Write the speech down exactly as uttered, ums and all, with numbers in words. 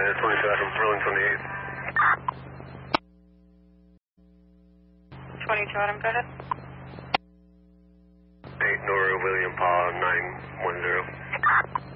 twenty-two Adam, rolling twenty-eight. twenty-two Adam, go ahead. eight Nora William Paul nine one zero.